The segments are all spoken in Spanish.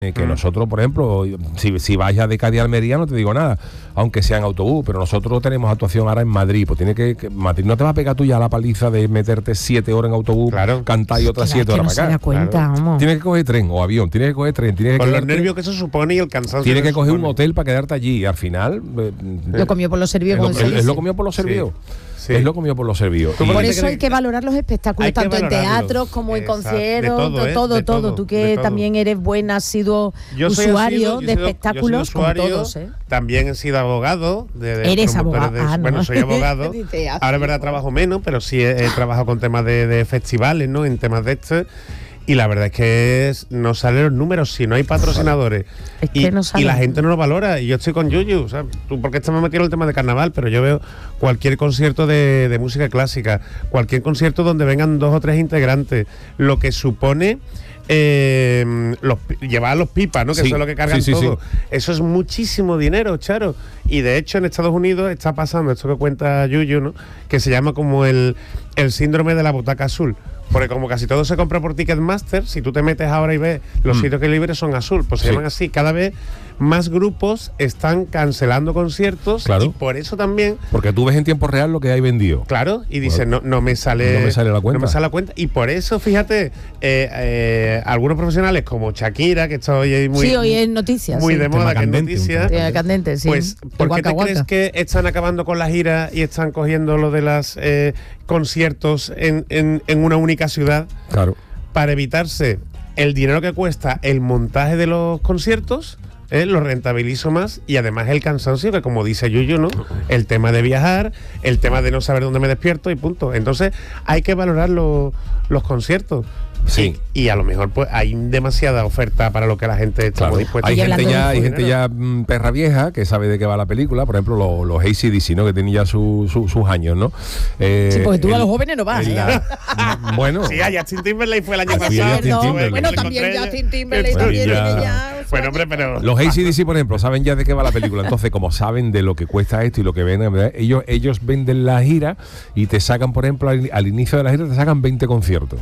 Que nosotros, por ejemplo, si vayas de Cádiz a Almería no te digo nada, aunque sea en autobús, pero nosotros tenemos actuación ahora en Madrid, pues tiene que Madrid no te va a pegar tú ya la paliza de meterte 7 horas en autobús, claro, cantar y otras 7 horas para acá. Cuenta, claro. Tienes que coger tren o avión, tienes que coger tren, tienes que con los nervios que eso supone y el cansancio. Tienes que coger un hotel para quedarte allí y al final lo comió por los servicios. Es lo comió por los servicios. Sí. Es lo comido por los servicios. Por eso hay que valorar los espectáculos, tanto en teatros como en conciertos, todo. Tú que también eres buen asiduo usuario de espectáculos, como todos. También he sido abogado. Eres abogado. Bueno, soy abogado. Ahora es verdad trabajo menos, pero sí he trabajado con temas de festivales, ¿no? En temas de y la verdad es que no salen los números si no hay patrocinadores. Es que no sale. Y la gente no lo valora. Y yo estoy con Yuyu, o sea, tú porque estás metido en el tema de carnaval, pero yo veo cualquier concierto de música clásica, cualquier concierto donde vengan 2 o 3 integrantes, lo que supone llevar los pipas, ¿no? Que eso es lo que cargan todo. Sí. Eso es muchísimo dinero, Charo. Y de hecho en Estados Unidos está pasando esto que cuenta Yuyu, ¿no? Que se llama como el síndrome de la butaca azul. Porque como casi todo se compra por Ticketmaster, si tú te metes ahora y ves los sitios que libres son azul, pues se llaman así. Cada vez más grupos están cancelando conciertos, claro. Y por eso también... Porque tú ves en tiempo real lo que hay vendido. Claro, y dices, no me sale la cuenta. No me sale la cuenta. Y por eso, fíjate, algunos profesionales como Shakira, que está hoy hoy en noticias. Muy de moda, que es noticia. Candente, sí. Pues, ¿por qué te crees que están acabando con la gira y están cogiendo lo de las conciertos en una única ciudad? Claro. Para evitarse el dinero que cuesta el montaje de los conciertos, lo rentabilizo más, y además el cansancio, que como dice Yuyu, ¿no? El tema de viajar, el tema de no saber dónde me despierto y punto. Entonces hay que valorar los conciertos. Sí. Y a lo mejor pues hay demasiada oferta para lo que la gente está dispuesta. Hay gente ya perra vieja que sabe de qué va la película, por ejemplo los AC/DC, ¿no? Que tienen ya sus años, ¿no? Sí, porque tú a los jóvenes no vas. Bueno. Sí, Justin Timberlake fue el año pasado. Bueno, también Justin Timberlake también tiene ya. Bueno, hombre, pero los AC/DC, por ejemplo, saben ya de qué va la película. Entonces, como saben de lo que cuesta esto y lo que venden, ellos venden la gira y te sacan, por ejemplo, al inicio de la gira te sacan 20 conciertos.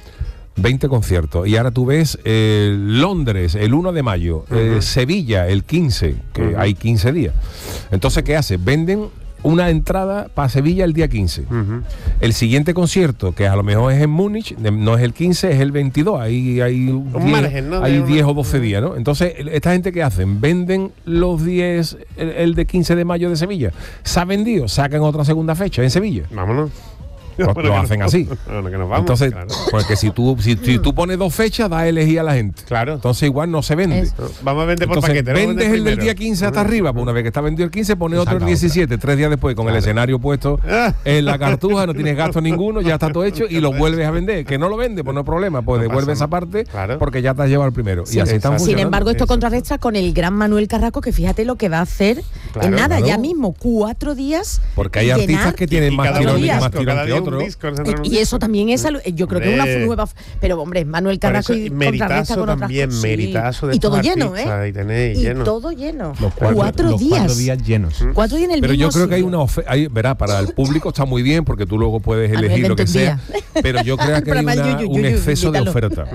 20 conciertos. Y ahora tú ves Londres el 1 de mayo, Sevilla el 15, que hay 15 días. Entonces, ¿qué hace? Venden una entrada para Sevilla el día 15. El siguiente concierto, que a lo mejor es en Múnich, no es el 15, es el 22. Ahí hay un margen, ¿no? Hay 10 o 12 días, ¿no? Entonces, esta gente ¿qué hacen? Venden los 10, el de 15 de mayo de Sevilla. Se ha vendido, sacan otra segunda fecha en Sevilla. Vámonos. Lo hacen así. Bueno, que nos vamos, entonces, claro. Porque si tú pones 2 fechas, da a elegir a la gente. Claro. Entonces igual no se vende. Vamos a vender por paquete. Vendes el del día 15 hasta arriba, pues una vez que está vendido el 15, pones otro el 17, 3 días después, con el escenario puesto en la cartuja, no tienes gasto ninguno, ya está todo hecho y lo vuelves a vender. Que no lo vende, pues no hay problema, pues devuelve esa parte, porque ya te has llevado el primero. Sí, y así están funcionando. Sin embargo, esto contrarresta con el gran Manuel Carrasco, que fíjate lo que va a hacer en nada, ya mismo, 4 días. Porque hay artistas que tienen más tirón que otros. Y eso también es, yo creo que es una nueva. Pero hombre, Manuel Carrasco y meritazo con también, otras meritazo de y todo lleno, y todo lleno. Los 4 días. 4 días llenos. 4 días en el pero mismo yo creo que hay sitio. una oferta, verá, para el público está muy bien porque tú luego puedes elegir lo que sea. Pero yo creo que hay un exceso de oferta.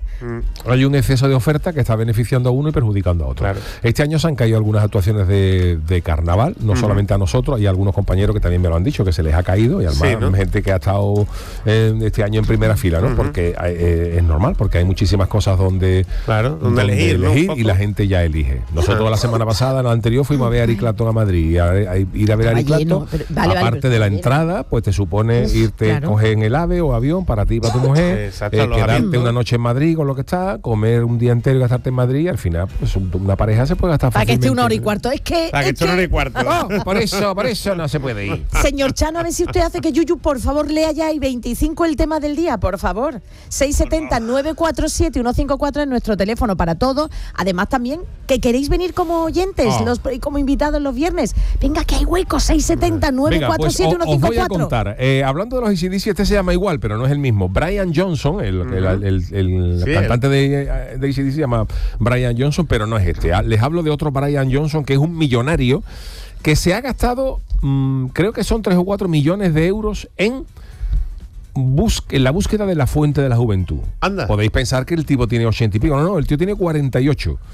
Hay un exceso de oferta que está beneficiando a uno y perjudicando a otro. Claro. Este año se han caído algunas actuaciones de carnaval, no solamente a nosotros, hay algunos compañeros que también me lo han dicho, que se les ha caído, y además gente que ha estado este año en primera fila, ¿no? Porque es normal, porque hay muchísimas cosas donde elegir, y la gente ya elige. Nosotros la semana pasada, la anterior, fuimos a ver a Eric Clapton a Madrid, y a ir a ver a Eric Clapton, aparte de la entrada, pues te supone irte, coger en el AVE o avión para ti y para tu mujer, quedarte una noche en Madrid con lo que está, comer un día entero y gastarte en Madrid, y al final pues una pareja se puede gastar para fácilmente. que esté 1 hora y cuarto. Para que esté 1 hora y cuarto. Por eso no se puede ir. Señor Chano, a ver si usted hace que Yuyu, por favor, lea ya y 25 el tema del día, por favor. 670-947-154 es nuestro teléfono para todo. Además también que queréis venir como oyentes, como invitados los viernes. Venga, que hay hueco. 670-947-154. Pues, os voy a contar. Hablando de los AC/DC, este se llama igual, pero no es el mismo. Brian Johnson, el cantante de AC/DC se llama Brian Johnson, pero no es este. Les hablo de otro Brian Johnson, que es un millonario que se ha gastado, creo que son 3 o 4 millones de euros en en la búsqueda de la fuente de la juventud. Anda. Podéis pensar que el tipo tiene 80 y pico. No, el tío tiene 48.